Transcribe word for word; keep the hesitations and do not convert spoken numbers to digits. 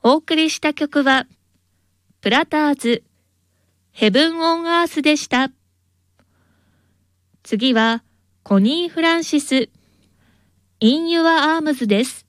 お送りした曲は、プラターズ、ヘブン・オン・アースでした。次は、コニー・フランシス、In Your Armsです。